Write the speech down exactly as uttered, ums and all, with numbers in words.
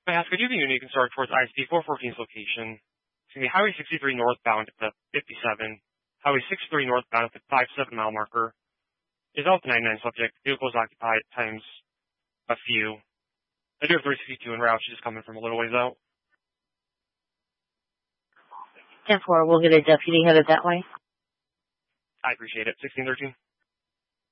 May I ask, could you be unique and start towards I S D four fourteen's location? It's going to be Highway sixty-three northbound at the fifty-seven, Highway sixty-three northbound at the fifty-seven mile marker. Is out the ninety-nine subject. Vehicles occupied times a few. I do have three sixty-two en route. She's just coming from a little ways out. ten four, we'll get a deputy headed that way. I appreciate it. sixteen thirteen.